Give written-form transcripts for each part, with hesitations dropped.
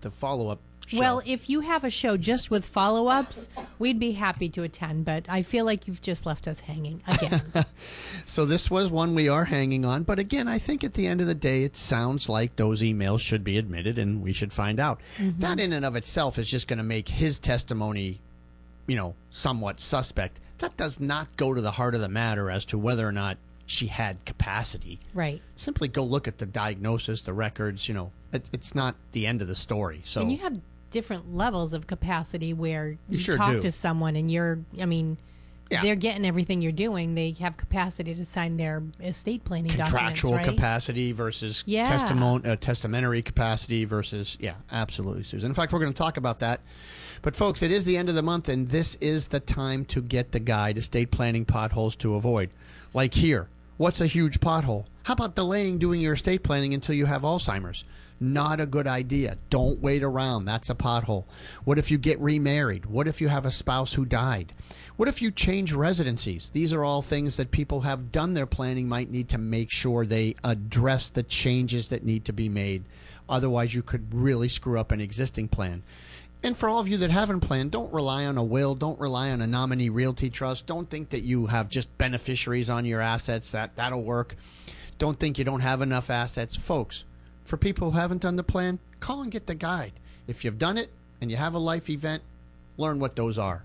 the follow-up show. Well, if you have a show just with follow-ups, we'd be happy to attend, but I feel like you've just left us hanging again. So this was one we are hanging on, but again, I think at the end of the day, it sounds like those emails should be admitted and we should find out. That in and of itself is just going to make his testimony, somewhat suspect. That does not go to the heart of the matter as to whether or not she had capacity. Right. Simply go look at the diagnosis, the records, it's not the end of the story. So And you have different levels of capacity where you sure talk do. to someone and they're getting everything you're doing. They have capacity to sign their estate planning contractual documents, right? capacity versus testamentary capacity versus, absolutely, Susan. In fact, we're going to talk about that. But, folks, it is the end of the month, and this is the time to get the guide, estate planning potholes to avoid. Like here, what's a huge pothole? How about delaying doing your estate planning until you have Alzheimer's? Not a good idea. Don't wait around. That's a pothole. What if you get remarried? What if you have a spouse who died? What if you change residencies? These are all things that people have done their planning might need to make sure they address the changes that need to be made. Otherwise, you could really screw up an existing plan. And for all of you that haven't planned, don't rely on a will. Don't rely on a nominee realty trust. Don't think that you have just beneficiaries on your assets. That'll work. Don't think you don't have enough assets. Folks, for people who haven't done the plan, call and get the guide. If you've done it and you have a life event, learn what those are.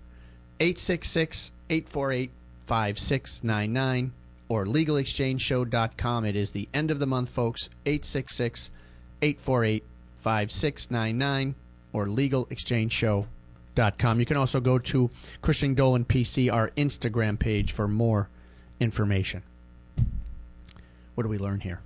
866-848-5699 or legalexchangeshow.com. It is the end of the month, folks. 866-848-5699 or legalexchangeshow.com. You can also go to Christian Dolan PC, our Instagram page, for more information. What do we learn here?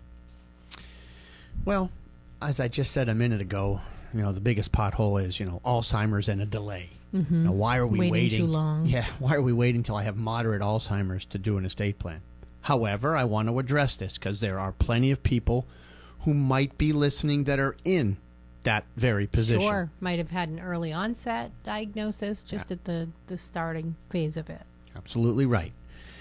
Well, as I just said a minute ago, the biggest pothole is, Alzheimer's and a delay. Why are we waiting too long? Yeah, why are we waiting until I have moderate Alzheimer's to do an estate plan? However, I want to address this because there are plenty of people who might be listening that are in that very position. Sure, might have had an early onset diagnosis just at the starting phase of it. Absolutely right.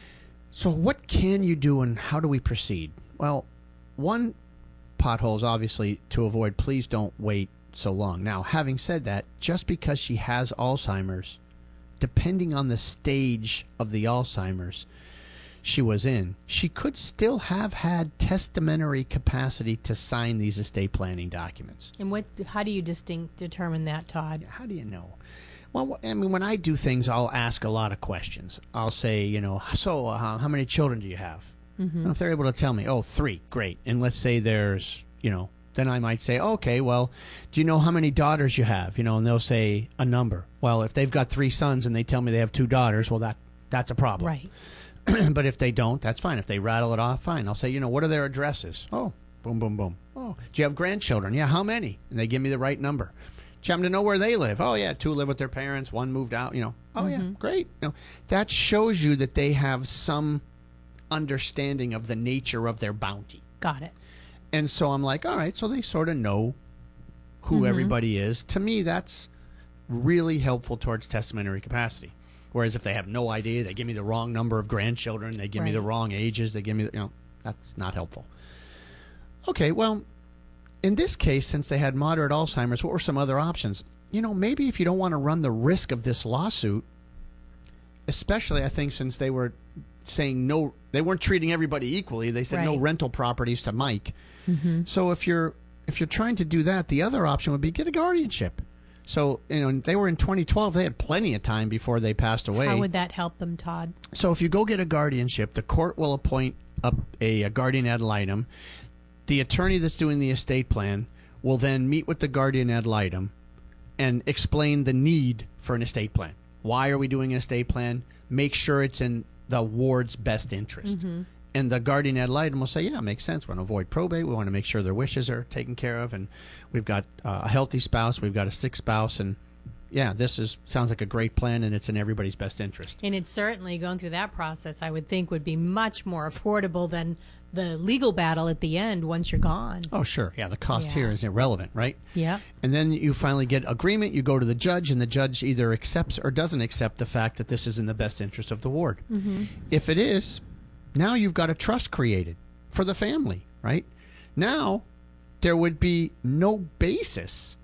So what can you do and how do we proceed? Well, one pothole is obviously to avoid, please don't wait so long. Now, having said that, just because she has Alzheimer's, depending on the stage of the Alzheimer's she was in, she could still have had testamentary capacity to sign these estate planning documents. And how do you determine that, Todd? How do you know? Well, when I do things, I'll ask a lot of questions. I'll say, how many children do you have? And if they're able to tell me, 3, great. And let's say there's, then I might say, okay, well, do you know how many daughters you have? And they'll say a number. Well, if they've got 3 sons and they tell me they have 2 daughters, well, that's a problem. Right. But if they don't, that's fine. If they rattle it off, fine. I'll say, what are their addresses? Oh, boom, boom, boom. Oh, do you have grandchildren? Yeah, how many? And they give me the right number. Do you happen to know where they live? Oh, yeah, 2 live with their parents, 1 moved out, Oh, yeah, great. That shows you that they have some understanding of the nature of their bounty. Got it. And so I'm like, all right, so they sort of know who everybody is. To me, that's really helpful towards testamentary capacity. Whereas if they have no idea, they give me the wrong number of grandchildren, they give me the wrong ages, they give me, that's not helpful. Okay, well, in this case, since they had moderate Alzheimer's, what were some other options? Maybe if you don't want to run the risk of this lawsuit, especially I think since they were saying no, they weren't treating everybody equally. They said no rental properties to Mike. So if you're trying to do that, the other option would be get a guardianship. So, they were in 2012. They had plenty of time before they passed away. How would that help them, Todd? So if you go get a guardianship, the court will appoint a guardian ad litem. The attorney that's doing the estate plan will then meet with the guardian ad litem and explain the need for an estate plan. Why are we doing an estate plan? Make sure it's in the ward's best interest. And the guardian ad litem will say, yeah, it makes sense. We want to avoid probate. We want to make sure their wishes are taken care of. And we've got a healthy spouse. We've got a sick spouse. And, yeah, sounds like a great plan, and it's in everybody's best interest. And it's certainly going through that process, I would think, would be much more affordable than the legal battle at the end once you're gone. Oh, sure. Yeah, the cost here is irrelevant, right? Yeah. And then you finally get agreement. You go to the judge, and the judge either accepts or doesn't accept the fact that this is in the best interest of the ward. If it is, now you've got a trust created for the family, right? Now there would be no basis